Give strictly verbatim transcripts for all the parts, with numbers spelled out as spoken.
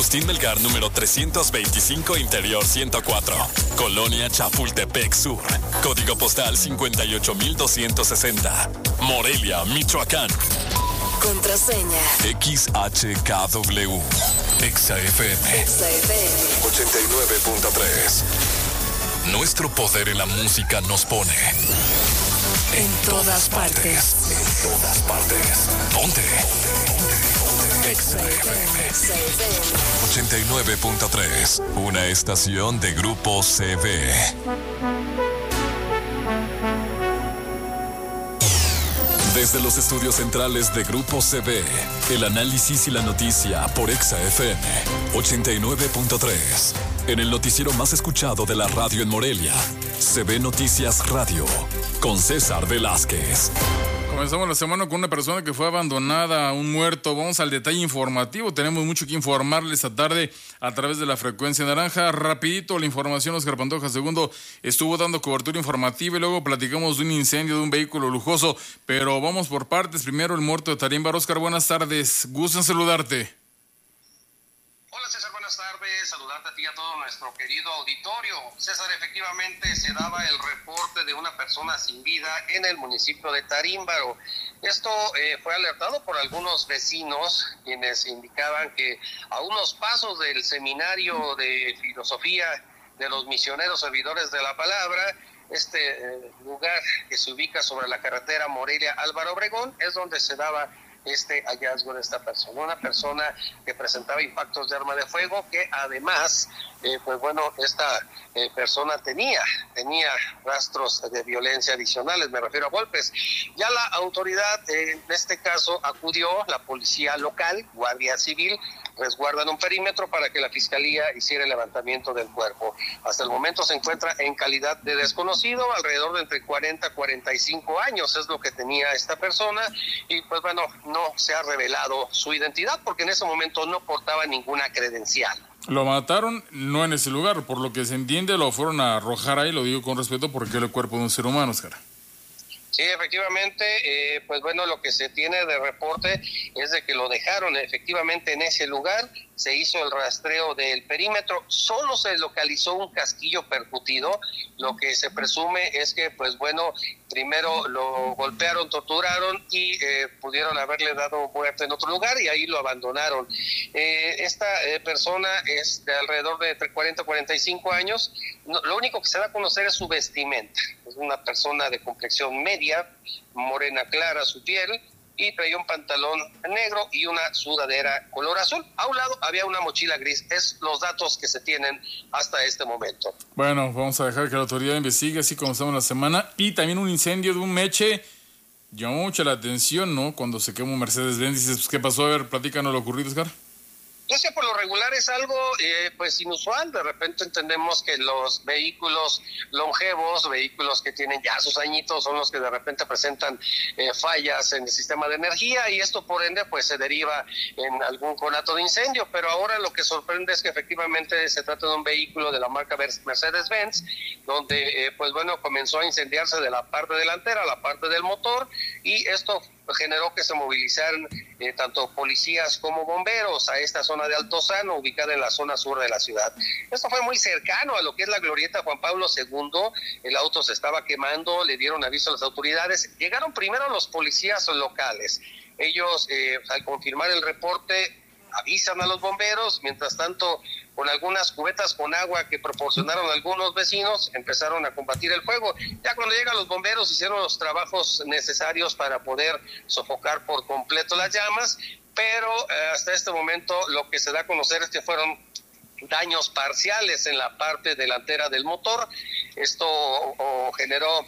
Agustín Melgar, número trescientos veinticinco, Interior ciento cuatro. Colonia Chapultepec Sur. Código postal cincuenta y ocho mil doscientos sesenta. Morelia, Michoacán. Contraseña X H K W. Exa F M. Exa F M ochenta y nueve punto tres. Nuestro poder en la música nos pone en todas partes. En todas partes. Ponte. Exa F M. Exa F M ochenta y nueve punto tres. Una estación de Grupo C V. Desde los estudios centrales de Grupo C V, el análisis y la noticia por Exa F M ochenta y nueve punto tres. En el noticiero más escuchado de la radio en Morelia, C V Noticias Radio, con César Velázquez. Comenzamos la semana con una persona que fue abandonada, un muerto. Vamos al detalle informativo. Tenemos mucho que informarles esta tarde a través de la frecuencia naranja. Rapidito la información, Oscar Pantoja segundo estuvo dando cobertura informativa y luego platicamos de un incendio de un vehículo lujoso. Pero vamos por partes. Primero el muerto de Tarímbaro. Oscar, buenas tardes. Gusto en saludarte. Hola César, buenas tardes, saludarte a ti y a todo nuestro querido auditorio. César, efectivamente se daba el reporte de una persona sin vida en el municipio de Tarímbaro. Esto eh, fue alertado por algunos vecinos, quienes indicaban que a unos pasos del seminario de filosofía de los misioneros servidores de la palabra, este eh, lugar que se ubica sobre la carretera Morelia-Álvaro Obregón, es donde se daba este hallazgo de esta persona, una persona que presentaba impactos de arma de fuego, que además, eh, pues bueno, esta eh, persona tenía, tenía rastros de violencia adicionales, me refiero a golpes. Ya la autoridad, eh, en este caso, acudió, la policía local, Guardia Civil, resguardan un perímetro para que la fiscalía hiciera el levantamiento del cuerpo. Hasta el momento se encuentra en calidad de desconocido, alrededor de entre cuarenta a cuarenta y cinco años es lo que tenía esta persona, y pues bueno, no se ha revelado su identidad porque en ese momento no portaba ninguna credencial. Lo mataron no en ese lugar, por lo que se entiende lo fueron a arrojar ahí, lo digo con respeto porque es el cuerpo de un ser humano, Oscar. Sí, efectivamente, eh, pues bueno, lo que se tiene de reporte es de que lo dejaron efectivamente en ese lugar, se hizo el rastreo del perímetro, solo se localizó un casquillo percutido, lo que se presume es que, pues bueno, primero lo golpearon, torturaron y eh, pudieron haberle dado muerte en otro lugar y ahí lo abandonaron. Eh, esta eh, persona es de alrededor de entre cuarenta a cuarenta y cinco años, no, lo único que se da a conocer es su vestimenta, es una persona de complexión media, morena clara su piel, y traía un pantalón negro y una sudadera color azul. A un lado había una mochila gris. Es los datos que se tienen hasta este momento. Bueno, vamos a dejar que la autoridad investigue, así como estamos la semana. Y también un incendio de un meche llamó mucho la atención, ¿no? Cuando se quemó Mercedes-Benz, dices, pues, ¿qué pasó? A ver, platícanos lo ocurrido, Oscar. Yo sé, por lo regular es algo eh, pues inusual. De repente entendemos que los vehículos longevos, vehículos que tienen ya sus añitos, son los que de repente presentan eh, fallas en el sistema de energía y esto por ende pues se deriva en algún conato de incendio. Pero ahora lo que sorprende es que efectivamente se trata de un vehículo de la marca Mercedes-Benz, donde eh, pues bueno, comenzó a incendiarse de la parte delantera a la parte del motor y esto generó que se movilizaran eh, tanto policías como bomberos a esta zona de Altozano, ubicada en la zona sur de la ciudad. Esto fue muy cercano a lo que es la glorieta Juan Pablo segundo, el auto se estaba quemando, le dieron aviso a las autoridades, llegaron primero los policías locales, ellos eh, al confirmar el reporte avisan a los bomberos, mientras tanto con algunas cubetas con agua que proporcionaron algunos vecinos, empezaron a combatir el fuego. Ya cuando llegan los bomberos hicieron los trabajos necesarios para poder sofocar por completo las llamas, pero eh, hasta este momento lo que se da a conocer es que fueron daños parciales en la parte delantera del motor. Esto o, o generó,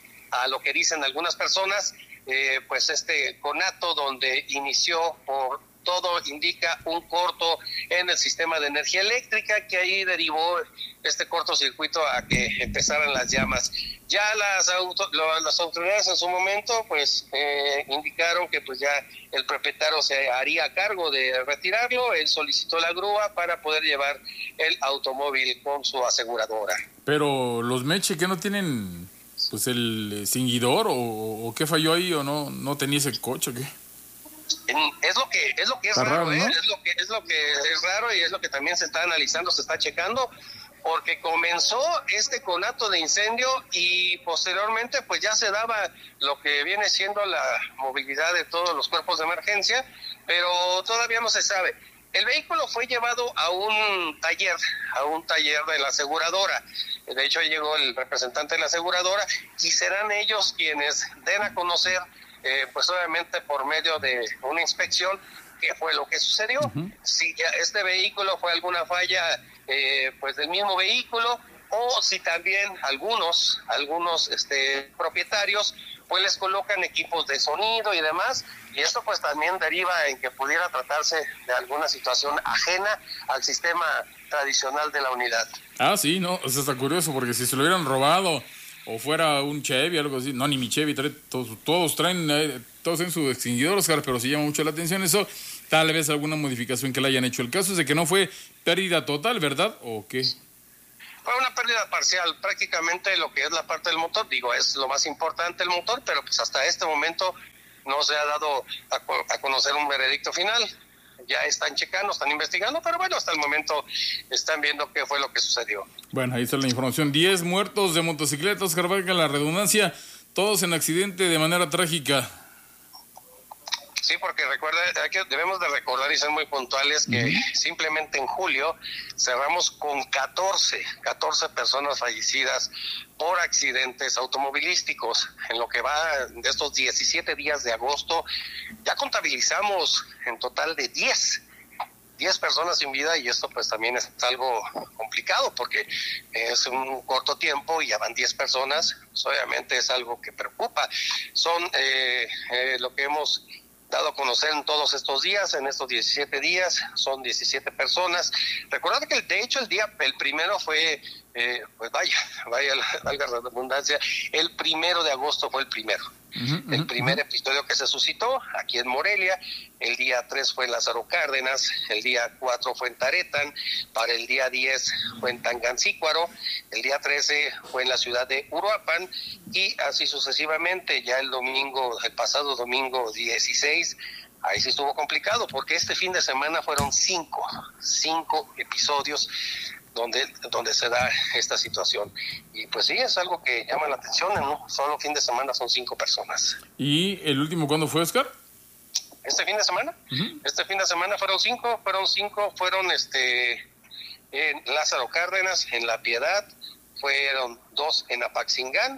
a lo que dicen algunas personas, eh, pues este conato donde inició por todo indica un corto en el sistema de energía eléctrica, que ahí derivó este cortocircuito a que empezaran las llamas. Ya las, auto, lo, las autoridades en su momento pues eh, indicaron que pues ya el propietario se haría cargo de retirarlo, él solicitó la grúa para poder llevar el automóvil con su aseguradora. Pero los Meche, ¿qué no tienen pues el extinguidor o, o qué falló ahí o no, no tenía ese coche o qué? Es lo que es lo que es Está raro, raro, ¿eh? ¿no? Es lo que es lo que es raro y es lo que también se está analizando, se está checando, porque comenzó este conato de incendio y posteriormente pues ya se daba lo que viene siendo la movilidad de todos los cuerpos de emergencia, pero todavía no se sabe. El vehículo fue llevado a un taller, a un taller de la aseguradora. De hecho, llegó el representante de la aseguradora y serán ellos quienes den a conocer, eh, pues obviamente por medio de una inspección, qué fue lo que sucedió. Uh-huh. Si ya este vehículo fue alguna falla, eh, pues del mismo vehículo, o si también algunos, algunos este, propietarios, pues les colocan equipos de sonido y demás, y esto pues también deriva en que pudiera tratarse de alguna situación ajena al sistema tradicional de la unidad. Ah, sí, no, o sea, está curioso, porque si se lo hubieran robado, o fuera un Chevy, algo así, no, ni mi Chevy, trae, todos, todos traen, eh, todos en su extinguidor, Oscar, pero sí llama mucho la atención eso, tal vez alguna modificación que le hayan hecho. El caso es de que no fue pérdida total, ¿verdad? ¿O qué? Fue una pérdida parcial, prácticamente lo que es la parte del motor, digo, es lo más importante el motor, pero pues hasta este momento no se ha dado a, a conocer un veredicto final. Ya están checando, están investigando, pero bueno, hasta el momento están viendo qué fue lo que sucedió. Bueno, ahí está la información. diez muertos de motocicletas, Oscar, valga la redundancia, todos en accidente de manera trágica. Sí, porque recuerda, que debemos de recordar y ser muy puntuales que uh-huh. simplemente en julio cerramos con catorce, catorce personas fallecidas por accidentes automovilísticos. En lo que va de estos diecisiete días de agosto, ya contabilizamos en total de diez, diez personas sin vida, y esto pues también es algo complicado porque es un corto tiempo y ya van diez personas, pues obviamente es algo que preocupa. Son eh, eh, lo que hemos dado a conocer en todos estos días, en estos diecisiete días, son diecisiete personas. Recordad que de hecho el día, el primero fue, eh, pues vaya, vaya, valga la redundancia, el primero de agosto fue el primero. Uh-huh, el primer uh-huh. episodio que se suscitó aquí en Morelia. El día tres fue en Lázaro Cárdenas, el día cuatro fue en Taretán, para el día diez fue en Tangancícuaro, el día trece fue en la ciudad de Uruapan, y así sucesivamente. Ya el domingo, el pasado domingo dieciséis, ahí sí estuvo complicado, porque este fin de semana fueron cinco, cinco episodios donde donde se da esta situación. Y pues sí, es algo que llama la atención, en un solo fin de semana son cinco personas. ¿Y el último cuándo fue, Oscar? Este fin de semana, uh-huh. este fin de semana fueron cinco, fueron cinco, fueron este en Lázaro Cárdenas, en La Piedad, fueron dos en Apaxingán,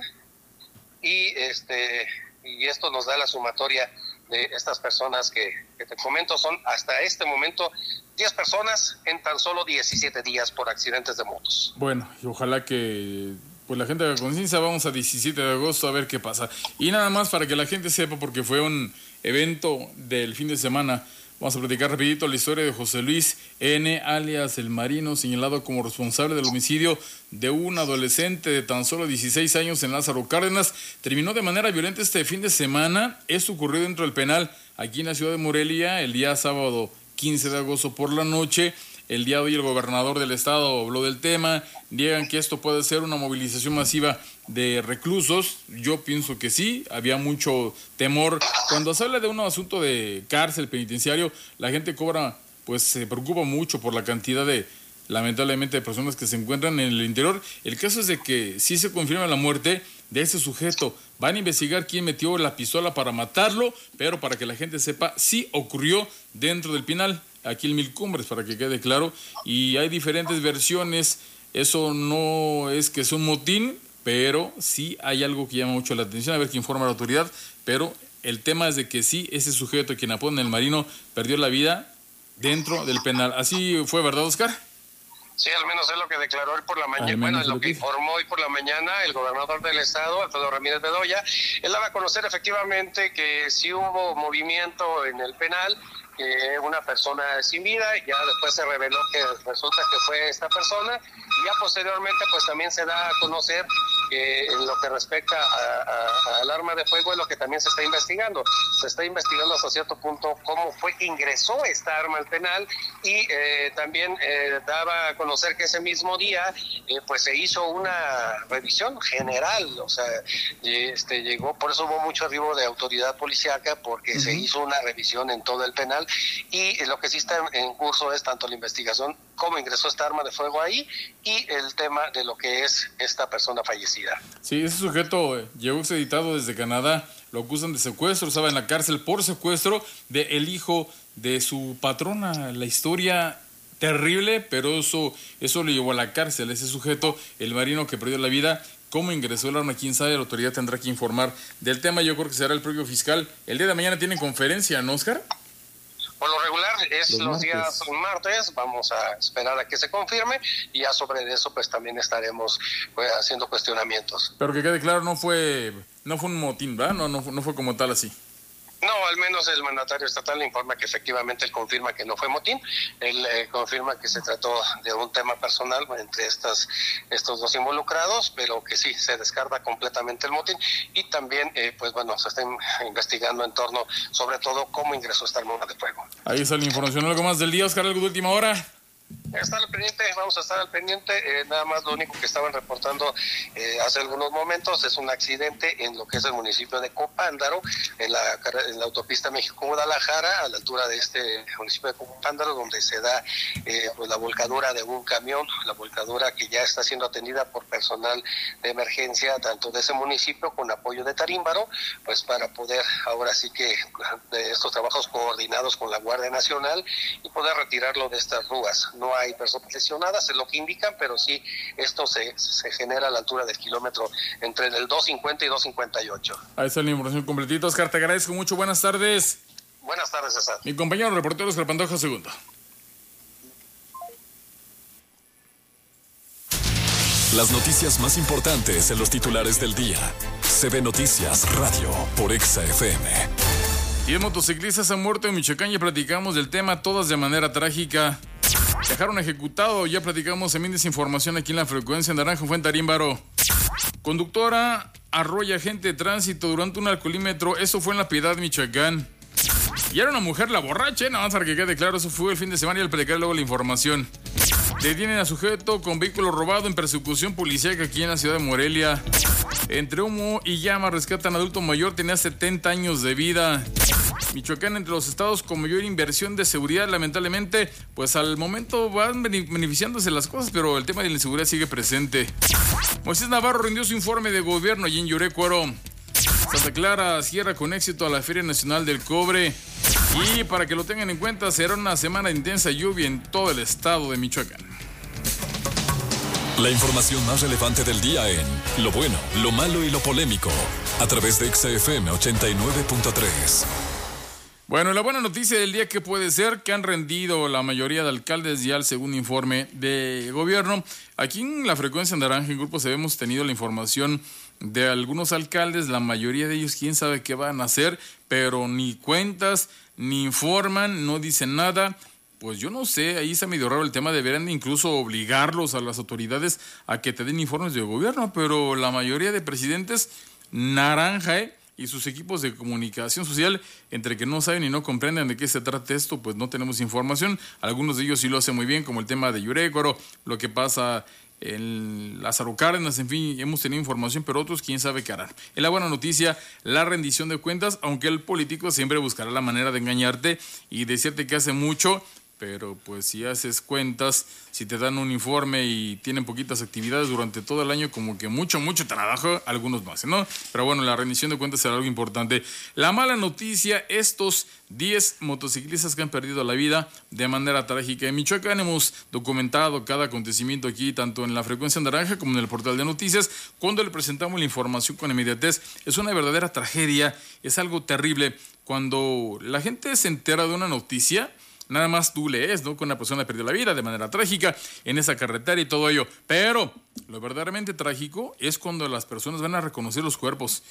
y este y esto nos da la sumatoria de estas personas que, que te comento. Son hasta este momento diez personas en tan solo diecisiete días por accidentes de motos. Bueno, y ojalá que pues la gente haga conciencia. Vamos a diecisiete de agosto a ver qué pasa. Y nada más para que la gente sepa, porque fue un evento del fin de semana, vamos a platicar rapidito la historia de José Luis N., alias El Marino, señalado como responsable del homicidio de un adolescente de tan solo dieciséis años en Lázaro Cárdenas. Terminó de manera violenta este fin de semana. Esto ocurrió dentro del penal aquí en la ciudad de Morelia el día sábado quince de agosto por la noche. El día de hoy el gobernador del estado habló del tema. Niegan que esto puede ser una movilización masiva de reclusos. Yo pienso que sí, había mucho temor. Cuando se habla de un asunto de cárcel penitenciario, la gente cobra, pues se preocupa mucho por la cantidad de, lamentablemente, de personas que se encuentran en el interior. El caso es de que sí se confirma la muerte de ese sujeto. Van a investigar quién metió la pistola para matarlo, pero para que la gente sepa, sí ocurrió dentro del penal, aquí en Mil Cumbres, para que quede claro. Y hay diferentes versiones. Eso no es que es un motín, pero sí hay algo que llama mucho la atención, a ver qué informa la autoridad. Pero el tema es de que sí, ese sujeto, quien apodan El Marino, perdió la vida dentro del penal. Así fue, ¿verdad, Oscar? Sí, al menos es lo que declaró él por la mañana, bueno, es lo que informó hoy por la mañana el gobernador del estado, Alfredo Ramírez Bedoya. Él daba a conocer efectivamente que sí hubo movimiento en el penal, que una persona sin vida, ya después se reveló que resulta que fue esta persona, y ya posteriormente pues también se da a conocer que en lo que respecta al arma de fuego es lo que también se está investigando. Se está investigando hasta cierto punto cómo fue que ingresó esta arma al penal y eh, también eh, daba a conocer que ese mismo día eh, pues se hizo una revisión general, o sea, este llegó, por eso hubo mucho arribo de autoridad policíaca, porque uh-huh. se hizo una revisión en todo el penal y lo que sí está en, en curso es tanto la investigación cómo ingresó esta arma de fuego ahí y el tema de lo que es esta persona fallecida. Sí, ese sujeto eh, llegó extraditado desde Canadá, lo acusan de secuestro, estaba en la cárcel por secuestro de el hijo de su patrona. La historia terrible, pero eso, eso lo llevó a la cárcel, ese sujeto, el marino que perdió la vida. ¿Cómo ingresó el arma? Quién sabe, la autoridad tendrá que informar del tema. Yo creo que será el propio fiscal. El día de mañana tienen conferencia, ¿no, Oscar? Por lo regular es los, los días martes, vamos a esperar a que se confirme y ya sobre eso pues también estaremos pues, haciendo cuestionamientos. Pero que quede claro, no fue no fue un motín, ¿verdad? No, no, no fue como tal así. No, al menos el mandatario estatal informa que efectivamente él confirma que no fue motín, él eh, confirma que se trató de un tema personal entre estas estos dos involucrados, pero que sí, se descarta completamente el motín y también, eh, pues bueno, se está investigando en torno, sobre todo, cómo ingresó esta arma de fuego. Ahí está la información. ¿Algo más del día, Oscar? ¿Algo de última hora? Estar al pendiente, vamos a estar al pendiente, eh, nada más lo único que estaban reportando eh, hace algunos momentos es un accidente en lo que es el municipio de Copándaro, en la, en la autopista México-Guadalajara, a la altura de este municipio de Copándaro, donde se da eh, pues la volcadura de un camión, la volcadura que ya está siendo atendida por personal de emergencia, tanto de ese municipio con apoyo de Tarímbaro, pues para poder ahora sí que de estos trabajos coordinados con la Guardia Nacional y poder retirarlo de estas rúas. No hay personas lesionadas, es lo que indican, pero sí, esto se, se genera a la altura del kilómetro entre el dos cincuenta y dos cincuenta y ocho. Ahí está la información completita, Oscar, te agradezco mucho, buenas tardes. Buenas tardes, César. Mi compañero reportero Oscar Pantoja, segundo. Las noticias más importantes en los titulares del día. C B Noticias Radio por Exa F M. Diez motociclistas han muerto en Michoacán, ya platicamos del tema, todas de manera trágica. Dejaron ejecutado, ya platicamos también de esa información aquí en la frecuencia naranja, fue en Tarímbaro. Conductora arrolla agente de tránsito durante un alcoholímetro, eso fue en La Piedad, Michoacán. Y era una mujer la borracha, nada más para que quede claro, eso fue el fin de semana y al platicar luego la información. Detienen a sujeto con vehículo robado en persecución policíaca aquí en la ciudad de Morelia. Entre humo y llama rescatan adulto mayor, tenía setenta años de vida. Michoacán entre los estados con mayor inversión de seguridad, lamentablemente, pues al momento van beneficiándose las cosas, pero el tema de la inseguridad sigue presente. Moisés Navarro rindió su informe de gobierno allí en Yurecuaro. Santa Clara cierra con éxito a la Feria Nacional del Cobre. Y para que lo tengan en cuenta, será una semana de intensa lluvia en todo el estado de Michoacán. La información más relevante del día en Lo Bueno, Lo Malo y Lo Polémico, a través de Exa F M ochenta y nueve punto tres. Bueno, la buena noticia del día que puede ser que han rendido la mayoría de alcaldes ya al segundo informe de gobierno. Aquí en la frecuencia naranja, en Grupo C B, hemos tenido la información de algunos alcaldes, la mayoría de ellos quién sabe qué van a hacer, pero ni cuentas, ni informan, no dicen nada. Pues yo no sé, ahí está medio raro el tema, deberían incluso obligarlos a las autoridades a que te den informes de gobierno, pero la mayoría de presidentes naranja, ¿eh? Y sus equipos de comunicación social, entre que no saben y no comprenden de qué se trata esto, pues no tenemos información. Algunos de ellos sí lo hacen muy bien, como el tema de Yurecuaro, lo que pasa en Lázaro Cárdenas, en fin, hemos tenido información, pero otros quién sabe qué harán. En la buena noticia, la rendición de cuentas, aunque el político siempre buscará la manera de engañarte y decirte que hace mucho, pero pues si haces cuentas, si te dan un informe y tienen poquitas actividades durante todo el año, como que mucho, mucho trabajo, algunos no hacen, ¿no? Pero bueno, la rendición de cuentas será algo importante. La mala noticia, estos diez motociclistas que han perdido la vida de manera trágica. En Michoacán hemos documentado cada acontecimiento aquí, tanto en la frecuencia naranja como en el portal de noticias. Cuando le presentamos la información con inmediatez, es una verdadera tragedia, es algo terrible. Cuando la gente se entera de una noticia, nada más tú lees, ¿no? Que una persona perdió la vida de manera trágica en esa carretera y todo ello. Pero lo verdaderamente trágico es cuando las personas van a reconocer los cuerpos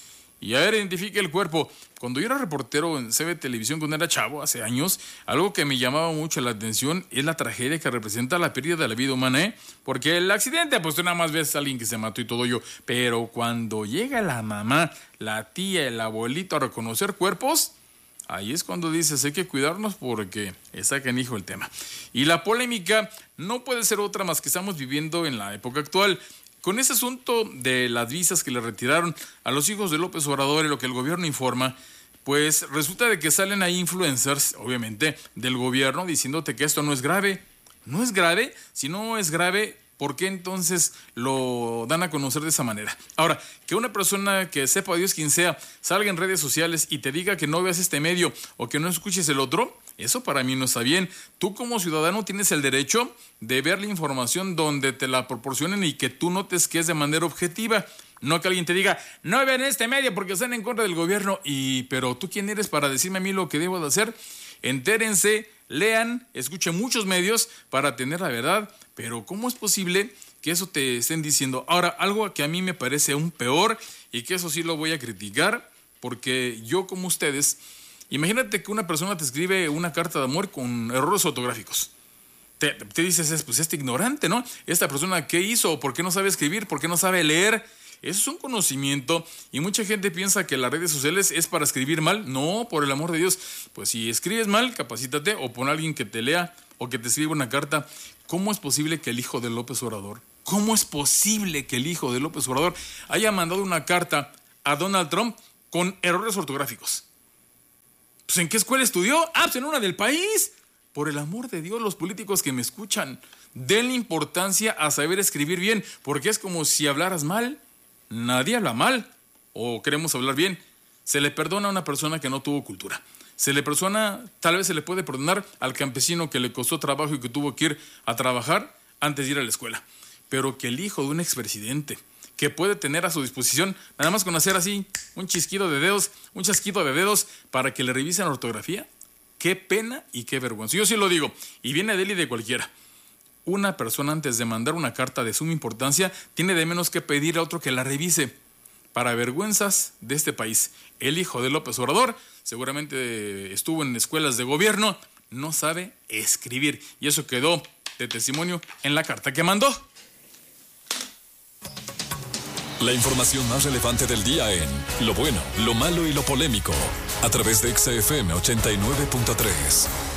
y a ver, identifique el cuerpo. Cuando yo era reportero en C B Televisión, cuando era chavo, hace años, algo que me llamaba mucho la atención es la tragedia que representa la pérdida de la vida humana, ¿eh? Porque el accidente, pues tú nada más ves a alguien que se mató y todo yo, pero cuando llega la mamá, la tía, el abuelito a reconocer cuerpos, ahí es cuando dices, hay que cuidarnos porque está canijo el tema. Y la polémica no puede ser otra más que estamos viviendo en la época actual. Con ese asunto de las visas que le retiraron a los hijos de López Obrador y lo que el gobierno informa, pues resulta de que salen ahí influencers, obviamente, del gobierno diciéndote que esto no es grave. No es grave, si no es grave, ¿por qué entonces lo dan a conocer de esa manera? Ahora, que una persona que sepa Dios quien sea salga en redes sociales y te diga que no veas este medio o que no escuches el otro, eso para mí no está bien. Tú como ciudadano tienes el derecho de ver la información donde te la proporcionen y que tú notes que es de manera objetiva. No que alguien te diga, no vean este medio porque están en contra del gobierno. Y, pero ¿tú quién eres para decirme a mí lo que debo de hacer? Entérense, lean, escuchen muchos medios para tener la verdad. Pero ¿cómo es posible que eso te estén diciendo? Ahora, algo que a mí me parece aún peor y que eso sí lo voy a criticar, porque yo como ustedes, imagínate que una persona te escribe una carta de amor con errores ortográficos. Te, te dices, pues este ignorante, ¿no? Esta persona, ¿qué hizo? ¿Por qué no sabe escribir? ¿Por qué no sabe leer? Eso es un conocimiento y mucha gente piensa que las redes sociales es para escribir mal. No, por el amor de Dios. Pues si escribes mal, capacítate o pon a alguien que te lea o que te escriba una carta. ¿Cómo es posible que el hijo de López Obrador, cómo es posible que el hijo de López Obrador haya mandado una carta a Donald Trump con errores ortográficos? Pues ¿en qué escuela estudió? Ah, pues en una del país. Por el amor de Dios, los políticos que me escuchan, denle importancia a saber escribir bien, porque es como si hablaras mal. Nadie habla mal, o queremos hablar bien. Se le perdona a una persona que no tuvo cultura. Se le perdona, tal vez se le puede perdonar al campesino que le costó trabajo y que tuvo que ir a trabajar antes de ir a la escuela. Pero que el hijo de un expresidente, que puede tener a su disposición, nada más con hacer así, un chisquido de dedos, un chasquido de dedos para que le revisen la ortografía, qué pena y qué vergüenza. Yo sí lo digo, y viene de él y de cualquiera. Una persona antes de mandar una carta de suma importancia tiene de menos que pedir a otro que la revise. Para vergüenzas de este país, el hijo de López Obrador seguramente estuvo en escuelas de gobierno, no sabe escribir y eso quedó de testimonio en la carta que mandó. La información más relevante del día en Lo Bueno, Lo Malo y Lo Polémico a través de X F M ochenta y nueve punto tres.